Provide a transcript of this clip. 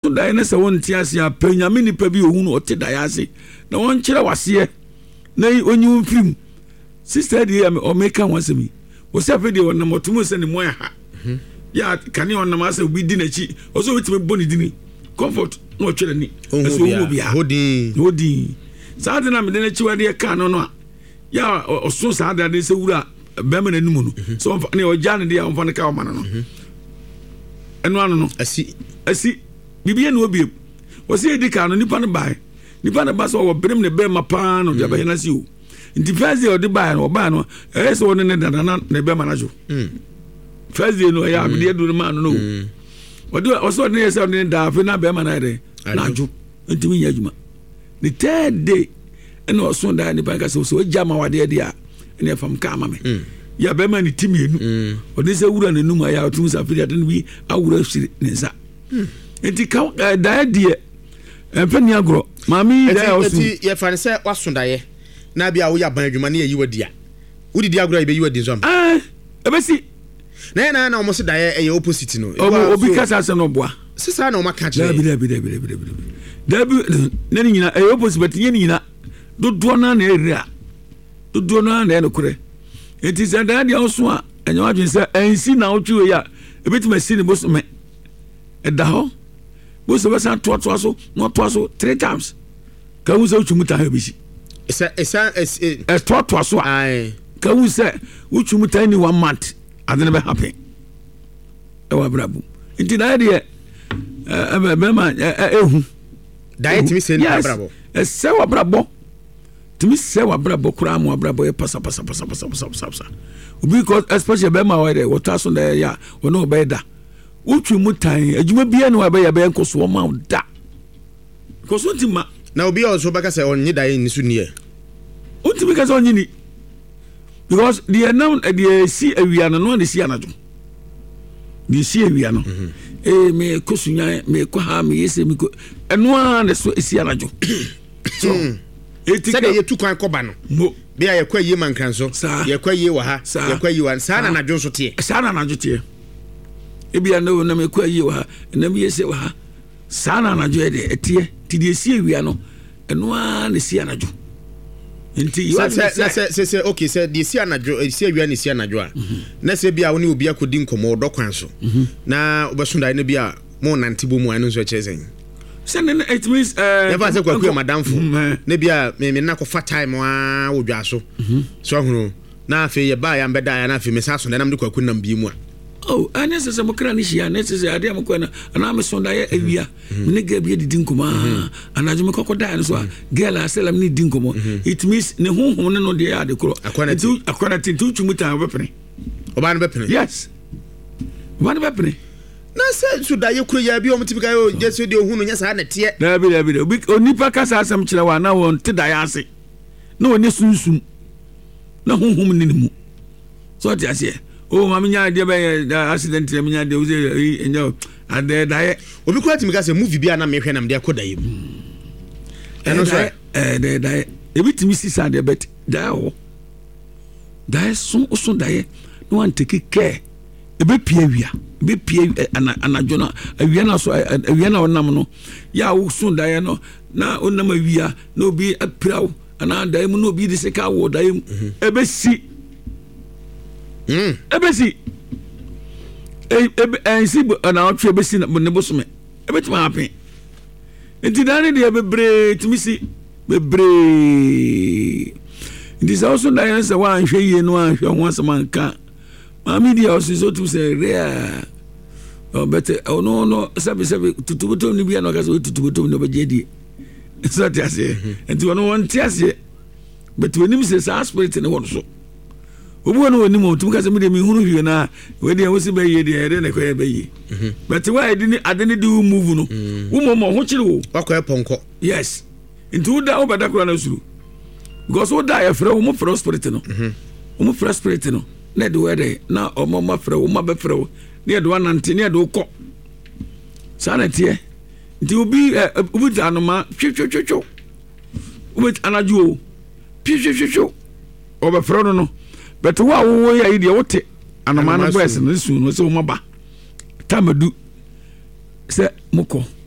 so dae na sɛ wonte ase a panyame nipa bi ohu no ɔte dae ase na wɔnkyerɛ waseɛ na onyi wo mfirim sister deɛ ɔmeka ho asɛm yi wɔsɛ afei deɛ ɔnam ɔtom sɛ ne mu aha yɛ kane ɔnam asɛ obi di n'akyi ɔsɛ wobɛtumi bɔ ne dini comfort na ɔtwerɛ ni ɛsɛ ɔwɔ bia hodin saa de na mede n'akyiwadeɛ kaa no a yɛ ɔso saa de ade sɛ wura bɛrima n'anim no sɛ ɔmfa ne ɔgya ne deɛ ɔmfa ne ka ɔma no ɛno ano no asi bibia ne obiem wɔsɛ yɛdi kaa no nipa no ba sɛ ɔwɔ berem ne bɛrima paa no de abɛyɛ no si o nti first day ɔde baeɛ no ɔbaeɛ no ɛyɛ sɛ ɔne ne dadana ne bɛrima no adwo first day no ɛyɛ abedeɛ do no maa no no ɔsɛ ɔde ne yɛ sɛ ɔde ne daa afei na bɛrima no ayɛ dɛ na adwo ntimi nyɛ adwuma ne third day ɛna ɔso daa nipa ka sɛ ɔgya ma wadeɛ deɛ a ɛne ɛfam ka ama me yɛ bɛrima ne ti mmienu ɔde sɛ wura n'anum a yɛ ɔtom sɛ afei deɛ bi awura ahyire ne nsa nti daeɛ deɛ ɛmfa ni agorɔ maame yi daeɛ ɔso nti yɛfa ne sɛ waso daeɛ na bia woyɛ aban adwuma ne yɛyi wadi a wodidi agorɔ a yɛbɛyi wadi nso ama ɛbɛsi na yɛ na ɔmo se daeɛ ɛyɛ opposite no obi kasa asɛm no ɔboa sisa na ɔma ka kyerɛ dabi na ne nyina ɛyɛ opposite but nyɛ ne nyina dodoɔ no na ɛrɛ a dodoɔ no na ɛyɛ nokorɛ nti sɛ daeɛ deɛ ɔso a ɛnyɛ wadwene sɛ ɛnsi na wotwe wei a ɛbɛtumi asi ne bosome ɛda hɔ bosome bɛsan toatoa so na ɔtoa so 3 times ka hu sɛ wotwe mu ta ha bɛsi ɛtoatoa so a ka hu sɛ wotwe mu ta ni 1 month ade ne bɛhapen ɛwɔ abrabɔ nti daeɛ deɛ bɛma ɛhu daeɛ tumi sɛ nipa abrabɔ ɛsɛ wabrabɔ tumi sɛ wabrabɔ koraa ma wabrabɔ yɛ pasa obi kɔ especially bɛma wɔ dɛ wɔta so na yɛ a wɔne ɔbɛyɛ da wotwe mu tan adwuma bia ne wabɛyɛ bɛyɛ nkɔsoɔ ma wo da nkɔsoɔ nti ma na obi a ɔso bɛka sɛ ɔnye daeɛ ni so niɛ wontumi ka sɛ ɔnye ni because deɛ nam deɛ si awia no no ne si anadwo deɛ si awia no mekɔ sunya mekɔ ha meyɛ sɛ mekɔ ɛno a ne so si anadwo so sɛdeɛ yɛtu kwan kɔba no bia yɛkɔ ayie ma nkran so yɛkɔ ayie wɔ ha yɛkɔ ayie wɔ saa na anadwo nso teɛ saa na anadwo teɛ ebia no na mekɔ ayie wɔ ha na meyɛ sɛ wɔ ha saa na anadwo yɛ deɛ ɛteɛ nti deɛ si awia no ɛno a ne si anadwo nti sɛ okay sɛ deɛ si anadwo si awia ne si anadwo a na sɛ bia wo ne obi akɔdi nkɔmmɔ ɔdɔ kwan so na wobɛso dae no bia mo nante bɔ mu ano nso kyerɛ sɛn sɛne it means never say kwaku madamfo na bia me na ko fa time wa wodwa so so ahunu na afi ye ba ya mbeda ya na afi me sa so na nam de kwaku nam bi mu a ane sɛ mokra ne hyia ne sɛ ade amkɔ na ana me sonda ya awia me ga bi didi nkoma anaje me kokɔda ne so a girl aselam ne didi nkoma it means ne honhom ne no de ya de kro akwana tintu twumuta obepene oba ne bepene yes oba ne bepene na sɛ so da yɛ kuro ya bi o mtibika yo jesu de ohunu nya saa na teɛ na bi onipa kasa asɛm kyerɛ wa na won te da ya ase na woni sunsum na honhom ne mu so te ase ma nya de be accident ya nya de uze enyo ade dae obi kura timika sɛ movie bia na mehwɛ na mde akoda yɛ mu ɛno so de dae ebi timi sisa de bet dae ho dae so dae no wan take care ebe pie wia ebe pie anadwo na awia na so awia na onam no ya wo so dae no na onam awia na obi apirawo ana dae mu na obi de seka wo dae mu ebe si ebesi ensi na otwe ebesi na ne bosome ebeti ma happen enti dane de bebre timisi bebre ndi so so da yan se wa anhwe yie no anhwe ho asamanka ma media osi so tu se rea but no sabe tutubuto ni bia no ka so tutubuto no bejedi so tiase enti wono won tiase but wonim se sa spirit ne won so obu no onim otum ka se me de me hunu hwie na we de wosi ba yie de ere ne ko ye ba yie but why didn't adene de move no wo mo ho kire wo akwa ponko yes into wo da wo bada kura na suru because wo da ya frɛ wo mo prosperity no wo mo prosperity no na de we de na o mo ma frɛ wo ma be frɛ wo ne de wanante ne de wo kɔ sana tie nti obi anoma twetwetwetwo obi anajuo twetwetwetwo o be frɛ no but wo ya ide wote anoma no boys no su no se wo maba tamadu se moko